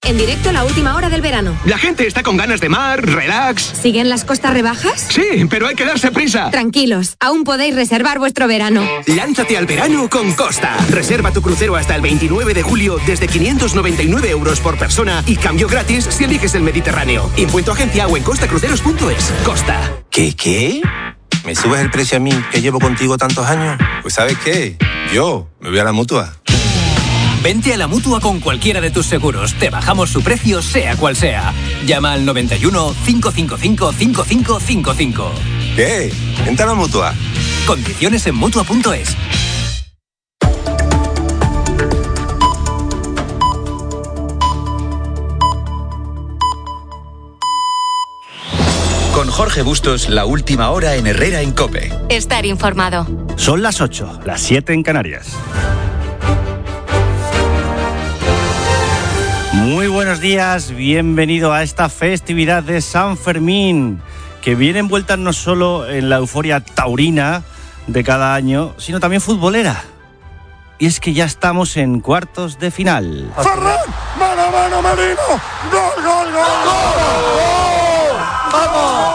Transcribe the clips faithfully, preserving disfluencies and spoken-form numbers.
En directo la última hora del verano. La gente está con ganas de mar, relax. ¿Siguen las costas rebajas? Sí, pero hay que darse prisa. Tranquilos, aún podéis reservar vuestro verano. Lánzate al verano con Costa. Reserva tu crucero hasta el veintinueve de julio desde quinientos noventa y nueve euros por persona y cambio gratis si eliges el Mediterráneo. Info en tu agencia o en costa cruceros punto es. Costa. ¿Qué, qué? ¿Me subes el precio a mí, que llevo contigo tantos años? Pues ¿sabes qué? Yo me voy a la Mutua. Vente a la Mutua con cualquiera de tus seguros. Te bajamos su precio, sea cual sea. Llama al noventa y uno, cinco cinco cinco, cinco cinco cinco cinco. ¿Qué? Vente a la Mutua. Condiciones en Mutua punto es. Con Jorge Bustos, la última hora en Herrera en COPE. Estar informado. Son las ocho, las siete en Canarias. Muy buenos días, bienvenido a esta festividad de San Fermín, que viene envuelta no solo en la euforia taurina de cada año, sino también futbolera. Y es que ya estamos en cuartos de final. ¡Ferran! ¡Mano, mano, Merino! ¡Gol, gol, gol! ¡Gol! ¡Vamos!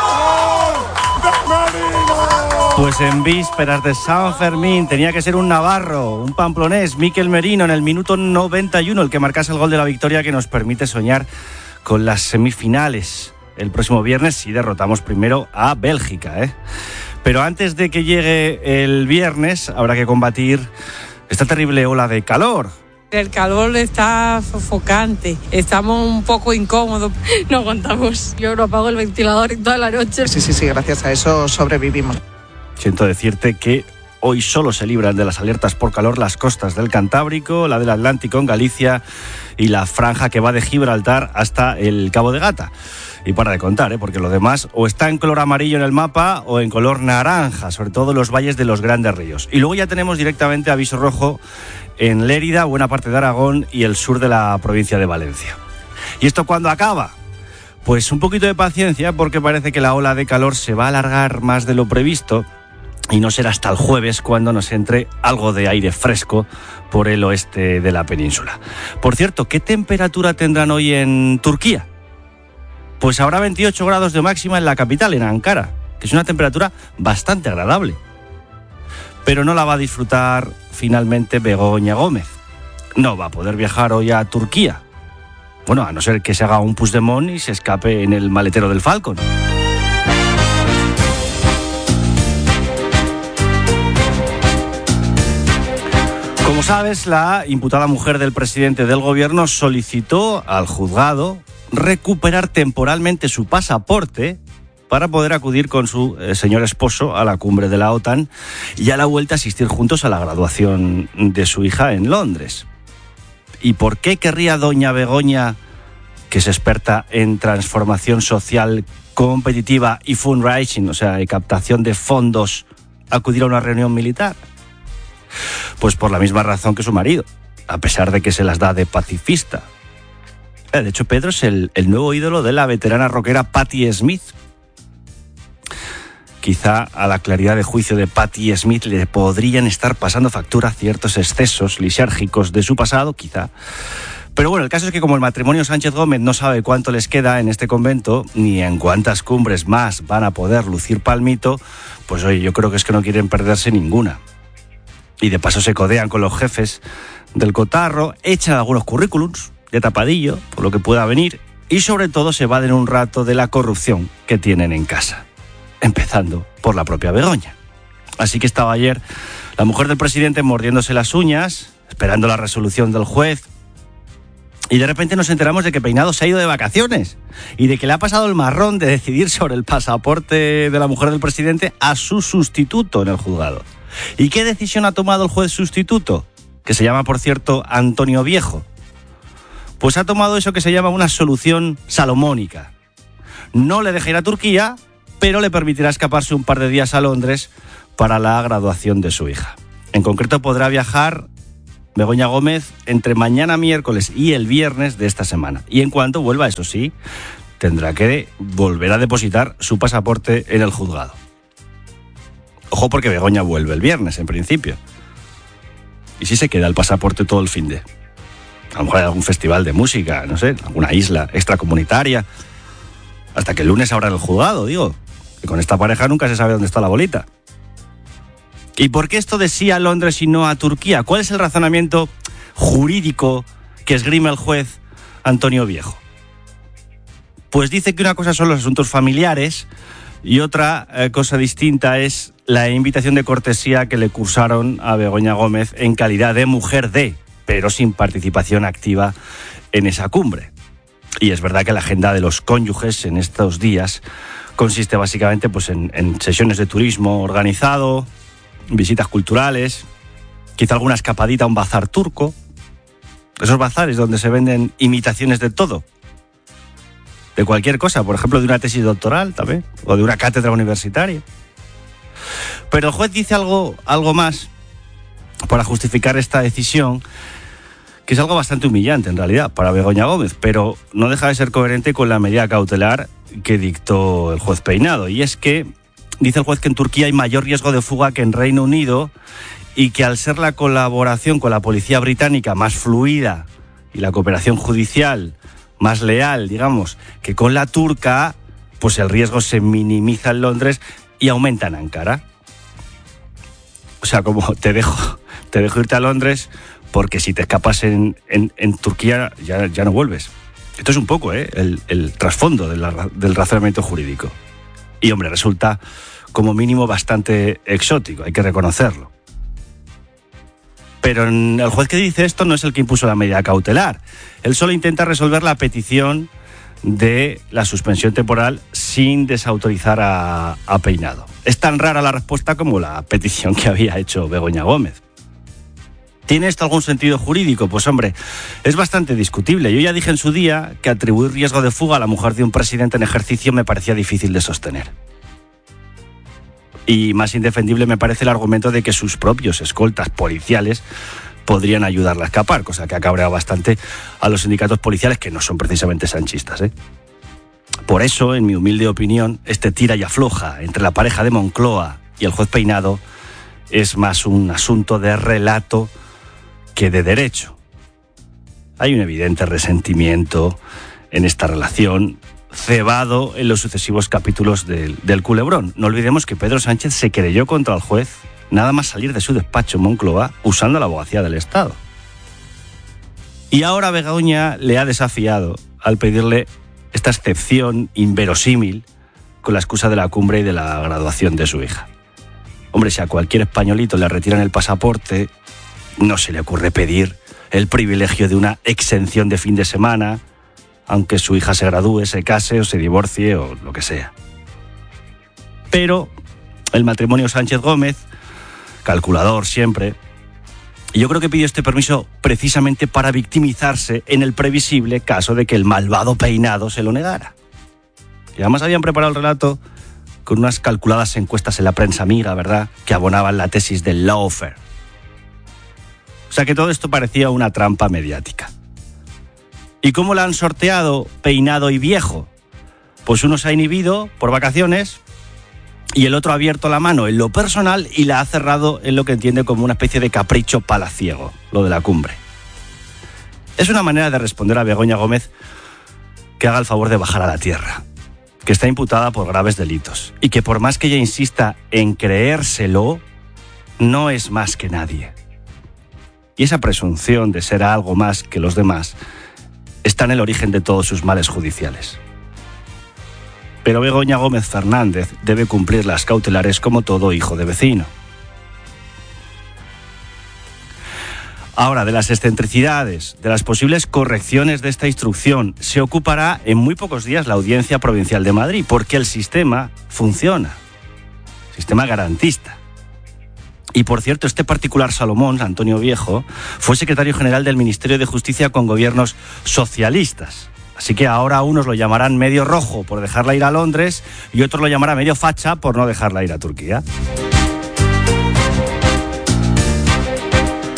Pues en vísperas de San Fermín tenía que ser un navarro, un pamplonés, Mikel Merino, en el minuto noventa y uno, el que marcase el gol de la victoria que nos permite soñar con las semifinales el próximo viernes si derrotamos primero a Bélgica, ¿eh? Pero antes de que llegue el viernes habrá que combatir esta terrible ola de calor. El calor está sofocante, estamos un poco incómodos, no aguantamos. Yo no apago el ventilador en toda la noche. Sí, sí, sí, gracias a eso sobrevivimos. Siento decirte que hoy solo se libran de las alertas por calor las costas del Cantábrico, la del Atlántico en Galicia y la franja que va de Gibraltar hasta el Cabo de Gata. Y para de contar, ¿eh? Porque lo demás o está en color amarillo en el mapa o en color naranja, sobre todo los valles de los grandes ríos. Y luego ya tenemos directamente aviso rojo en Lérida, buena parte de Aragón y el sur de la provincia de Valencia. ¿Y esto cuándo acaba? Pues un poquito de paciencia, porque parece que la ola de calor se va a alargar más de lo previsto y no será hasta el jueves cuando nos entre algo de aire fresco por el oeste de la península. Por cierto, ¿qué temperatura tendrán hoy en Turquía? Pues habrá veintiocho grados de máxima en la capital, en Ankara, que es una temperatura bastante agradable. Pero no la va a disfrutar finalmente Begoña Gómez. No va a poder viajar hoy a Turquía. Bueno, a no ser que se haga un Puigdemont y se escape en el maletero del Falcon. Como sabes, la imputada mujer del presidente del gobierno solicitó al juzgado recuperar temporalmente su pasaporte para poder acudir con su eh, señor esposo a la cumbre de la OTAN y a la vuelta a asistir juntos a la graduación de su hija en Londres. ¿Y por qué querría doña Begoña, que es experta en transformación social competitiva y fundraising, o sea, de captación de fondos, acudir a una reunión militar? Pues por la misma razón que su marido, a pesar de que se las da de pacifista. De hecho, Pedro es el, el nuevo ídolo de la veterana rockera Patti Smith. Quizá a la claridad de juicio de Patti Smith le podrían estar pasando factura ciertos excesos lisérgicos de su pasado, quizá. Pero bueno, el caso es que como el matrimonio Sánchez Gómez no sabe cuánto les queda en este convento, ni en cuántas cumbres más van a poder lucir palmito, pues oye, yo creo que es que no quieren perderse ninguna. Y de paso se codean con los jefes del cotarro, echan algunos currículums de tapadillo, por lo que pueda venir, y sobre todo se evaden un rato de la corrupción que tienen en casa, empezando por la propia Begoña. Así que estaba ayer la mujer del presidente mordiéndose las uñas, esperando la resolución del juez, y de repente nos enteramos de que Peinado se ha ido de vacaciones y de que le ha pasado el marrón de decidir sobre el pasaporte de la mujer del presidente a su sustituto en el juzgado. ¿Y qué decisión ha tomado el juez sustituto? Que se llama, por cierto, Antonio Viejo. Pues ha tomado eso que se llama una solución salomónica. No le deja ir a Turquía, pero le permitirá escaparse un par de días a Londres para la graduación de su hija. En concreto podrá viajar Begoña Gómez entre mañana miércoles y el viernes de esta semana. Y en cuanto vuelva, eso sí, tendrá que volver a depositar su pasaporte en el juzgado. Ojo, porque Begoña vuelve el viernes, en principio. ¿Y si se queda el pasaporte todo el finde? A lo mejor hay algún festival de música, no sé, alguna isla extracomunitaria. Hasta que el lunes abran el juzgado, digo. Que con esta pareja nunca se sabe dónde está la bolita. ¿Y por qué esto de sí a Londres y no a Turquía? ¿Cuál es el razonamiento jurídico que esgrime el juez Antonio Viejo? Pues dice que una cosa son los asuntos familiares y otra eh, cosa distinta es la invitación de cortesía que le cursaron a Begoña Gómez en calidad de mujer de, pero sin participación activa en esa cumbre. Y es verdad que la agenda de los cónyuges en estos días consiste básicamente pues, en, en sesiones de turismo organizado, visitas culturales, quizá alguna escapadita a un bazar turco. Esos bazares donde se venden imitaciones de todo. De cualquier cosa, por ejemplo, de una tesis doctoral también, o de una cátedra universitaria. Pero el juez dice algo, algo más para justificar esta decisión, que es algo bastante humillante en realidad para Begoña Gómez, pero no deja de ser coherente con la medida cautelar que dictó el juez Peinado. Y es que dice el juez que en Turquía hay mayor riesgo de fuga que en Reino Unido y que al ser la colaboración con la policía británica más fluida y la cooperación judicial más leal, digamos, que con la turca, pues el riesgo se minimiza en Londres y aumenta en Ankara. O sea, como te dejo, te dejo irte a Londres porque si te escapas en, en, en Turquía ya, ya no vuelves. Esto es un poco ¿eh? el, el trasfondo del, del razonamiento jurídico. Y, hombre, resulta como mínimo bastante exótico, hay que reconocerlo. Pero el juez que dice esto no es el que impuso la medida cautelar. Él solo intenta resolver la petición de la suspensión temporal sin desautorizar a, a Peinado. Es tan rara la respuesta como la petición que había hecho Begoña Gómez. ¿Tiene esto algún sentido jurídico? Pues hombre, es bastante discutible. Yo ya dije en su día que atribuir riesgo de fuga a la mujer de un presidente en ejercicio me parecía difícil de sostener. Y más indefendible me parece el argumento de que sus propios escoltas policiales podrían ayudarla a escapar, cosa que ha cabreado bastante a los sindicatos policiales, que no son precisamente sanchistas, ¿eh? Por eso, en mi humilde opinión, este tira y afloja entre la pareja de Moncloa y el juez Peinado es más un asunto de relato que de derecho. Hay un evidente resentimiento en esta relación, cebado en los sucesivos capítulos del, del culebrón. No olvidemos que Pedro Sánchez se querelló contra el juez nada más salir de su despacho en Moncloa usando la abogacía del Estado. Y ahora Begoña le ha desafiado al pedirle esta excepción inverosímil con la excusa de la cumbre y de la graduación de su hija. Hombre, si a cualquier españolito le retiran el pasaporte, no se le ocurre pedir el privilegio de una exención de fin de semana, aunque su hija se gradúe, se case o se divorcie o lo que sea. Pero el matrimonio Sánchez-Gómez, calculador siempre, y yo creo que pidió este permiso precisamente para victimizarse en el previsible caso de que el malvado Peinado se lo negara. Y además habían preparado el relato con unas calculadas encuestas en la prensa amiga, ¿verdad?, que abonaban la tesis del lawfare. O sea que todo esto parecía una trampa mediática. ¿Y cómo la han sorteado Peinado y Viejo? Pues uno se ha inhibido por vacaciones y el otro ha abierto la mano en lo personal y la ha cerrado en lo que entiende como una especie de capricho palaciego, lo de la cumbre. Es una manera de responder a Begoña Gómez que haga el favor de bajar a la tierra, que está imputada por graves delitos y que por más que ella insista en creérselo, no es más que nadie. Y esa presunción de ser algo más que los demás está en el origen de todos sus males judiciales. Pero Begoña Gómez Fernández debe cumplir las cautelares como todo hijo de vecino. Ahora, de las excentricidades, de las posibles correcciones de esta instrucción, se ocupará en muy pocos días la Audiencia Provincial de Madrid, porque el sistema funciona. Sistema garantista. Y por cierto, este particular Salomón, Antonio Viejo, fue secretario general del Ministerio de Justicia con gobiernos socialistas. Así que ahora unos lo llamarán medio rojo por dejarla ir a Londres y otros lo llamarán medio facha por no dejarla ir a Turquía.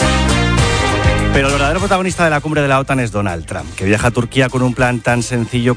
Pero el verdadero protagonista de la cumbre de la OTAN es Donald Trump, que viaja a Turquía con un plan tan sencillo